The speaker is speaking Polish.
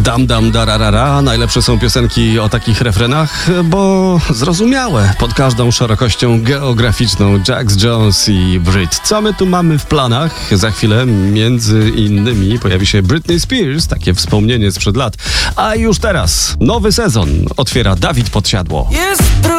Dam dam dararara. Najlepsze są piosenki o takich refrenach, bo zrozumiałe pod każdą szerokością geograficzą. Jax Jones i Brit. Co my tu mamy w planach? Za chwilę między innymi pojawi się Britney Spears, takie wspomnienie sprzed lat. A już teraz nowy sezon otwiera Dawid Podsiadło.